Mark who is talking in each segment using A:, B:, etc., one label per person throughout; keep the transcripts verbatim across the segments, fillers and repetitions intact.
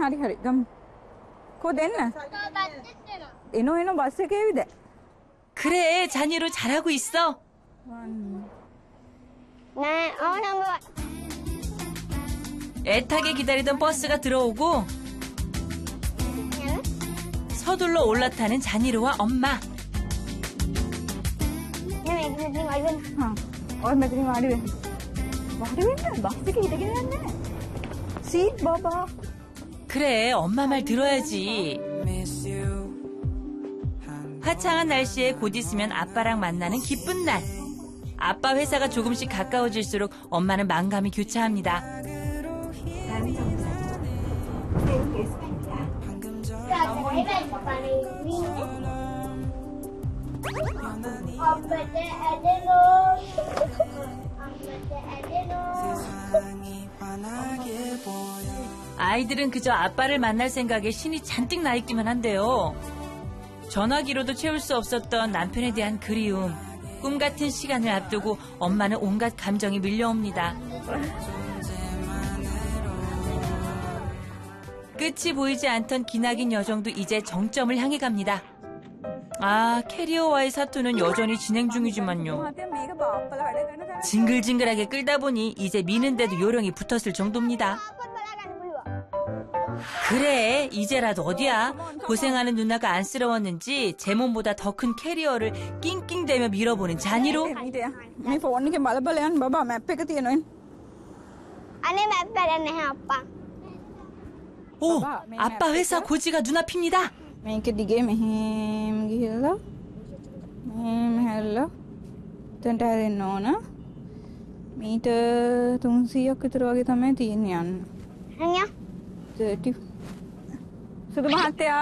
A: හරි හරි ගමු. කො දෙන්න? එනෝ එනෝ බස් එකේ විද?
B: 그래, 잔이로 잘하고 있어.
C: 네, 어느 거.
B: 애타게 기다리던 버스가 들어오고 서둘러 올라타는 잔이로와 엄마.
C: 네, 이거 이거
A: हाँ और मैं तेरी मारी बहन मारी बहन बस के इधर रहने सीट बाबा
B: 그래, 엄마 말 들어야지. 화창한 날씨에 곧 있으면 아빠랑 만나는 기쁜 날. 아빠 회사가 조금씩 가까워질수록 엄마는 만감이 교차합니다. 아이들은 그저 아빠를 만날 생각에 신이 잔뜩 나 있기만 한데요. 전화기로도 채울 수 없었던 남편에 대한 그리움, 꿈 같은 시간을 앞두고 엄마는 온갖 감정이 밀려옵니다. 끝이 보이지 않던 기나긴 여정도 이제 정점을 향해 갑니다. 아, 캐리어와의 사투는 여전히 진행 중이지만요. 징글징글하게 끌다 보니 이제 미는데도 요령이 붙었을 정도입니다. 그래, 이제라도 어디야. 고생하는 누나가 안쓰러웠는지 제 몸보다 더 큰 캐리어를 낑낑대며 밀어보는 잔이로.
A: මේ ෆෝන් එකේ බල බල යන්න බබා මැප් එක තියෙනවා.
C: 아니, 맵 빼려네, 아빠.
B: 오, 아빠 회사 고지가 눈앞입니다.
A: මේක දිගේ මෙහෙම ගිහිල්ලා මෙහෙම හැල්ලා එතනට හැරෙන්න ඕන. මීටර් තුන්සීයක් විතර වගේ තමයි තියෙන්නේ යන්න.
C: 아니야.
A: thirty. 수도 මහත්තයා.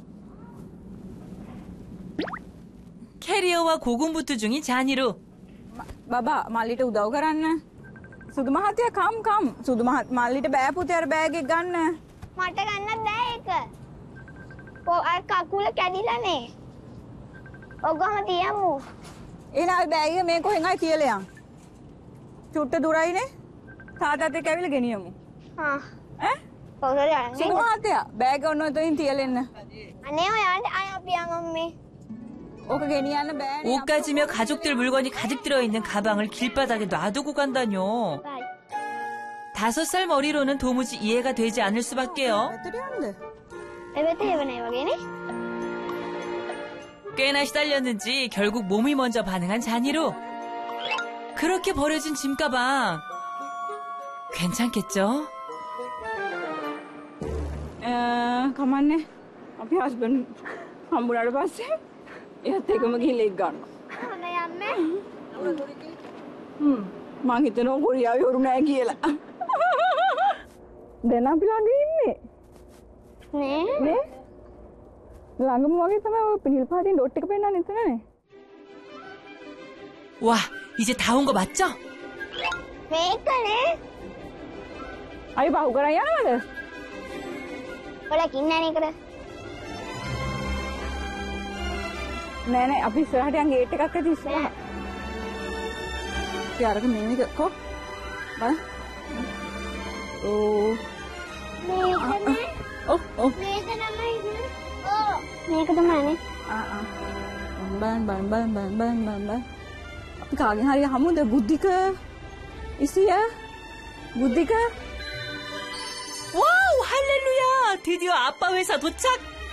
B: 캐리어와 고군분투 중인 잔이로.
A: බබා මල්ලිට උදව් කරන්න. සුදු මහත්තයා කම් කම්. සුදු මහත් මල්ලිට බෑ පුතේ අර බෑග් එක ගන්න.
C: මට ගන්න බෑ ඒක. ඔය අර කකුල කැඩිලානේ. ඔගම තියමු.
A: එහෙනම් අර බෑග් එක මේ කොහෙන් ආයි තියලා යන්. චුට්ට දුරයිනේ. තාත්තත් එක්ක ඇවිල්ලා ගෙනියමු.
C: හා.
A: ඈ?
C: කොහොමද යන්නේ?
A: සුදු මහත්තයා බෑග් ඔන්න ඔතනින් තියලා එන්න.
C: අනේ ඔයාලට අය අපි යමම්මේ.
A: ඕක ගෙනියන්න බෑනේ.
B: 옷 가지며 가족들 물건이 가득 들어있는 가방을 길바닥에 놔두고 간다뇨. 다섯 살 머리로는 도무지 이해가 되지 않을 수밖에요.
C: එවෙත එවනේ වගේනේ.
B: 꽤나 시달렸는지 결국 몸이 먼저 반응한 잔이로. 그렇게 버려진 짐가방. 괜찮겠죠?
A: කමන්නේ අපි හස්බන්ඩ් හම්බුනාට පස්සේ එයත් එකම ගිහිල්ලා එක් ගන්නවා.
C: හොඳ යන්නේ.
A: හ්ම් මං හිතනවා කොරියාවේ හොරු නෑ කියලා. දැන් අපි ළඟ ඉන්නේ.
C: නේ?
A: නේ? ළඟම වගේ තමයි ඔය නිල් පාටින් ඩොට් එක පෙන්නන්නේ එතනනේ.
B: 와, 이제 다 온 거 맞죠?
C: මේකනේ.
A: අයි බහු කරන් යනවද?
C: ඔයාලා කින්නනේ ඒකට.
A: නෑ නෑ අපි ඉස්සරහට යන් ගේට් එකක් ඇති ඉස්සරහ. අපි අරක මේක කො බලන්න. ඕ
C: මේකනේ.
A: ඔව් ඔව්.
C: මේක තමයි. ඔව්. මේක තමයිනේ.
A: ආ ආ. බලන්න බලන්න බලන්න බලන්න බලන්න බලන්න. අපි කාගෙන් හරි හමුද බුද්ධික ඉසිය බුද්ධික.
B: 와우, 할렐루야! 드디어 아빠 회사 도착!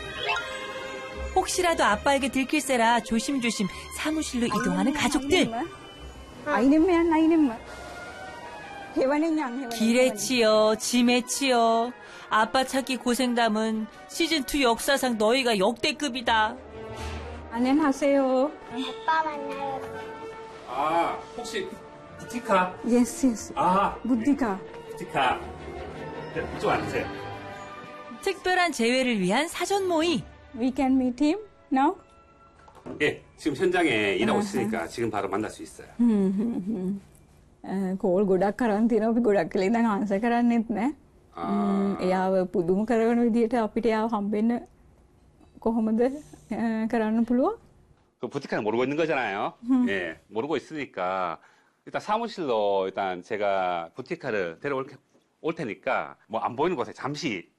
B: 혹시라도 아빠에게 들킬세라 조심조심 사무실로 이동하는 가족들.
A: 아이nemම යන්න 아이nemම. 해원은 양 해원.
B: 길에 치여, 짐에 치여. 아빠 찾기 고생 담은 시즌이 역사상 너희가 역대급이다.
A: 안녕하세요.
C: 아빠 만나요.
D: 아, 혹시 부티카?
A: Yes, yes.
D: 아,
A: 부티카.
D: 부티카. 네, 이쪽 앉으세요.
B: 특별한 재회를 위한 사전 모의.
A: We can meet him now.
D: 예, 지금 현장에 일하고 있으니까 지금 바로 만날 수 있어요.
A: කෝල් ගොඩක් කරන් තියෙනවා අපි ගොඩක් කලේ දැන් ආන්සර් කරන්නෙත් නෑ. එයාව පුදුම කරන විදිහට අපිට එයාව හම්බෙන්න කොහොමද කරන්න පුළුවන්?
D: 그 부티카는 모르고 있는 거잖아요. 음. 예, 모르고 있으니까 일단 사무실로 일단 제가 부티카를 데려올 올 테니까 뭐 안 보이는 곳에 잠시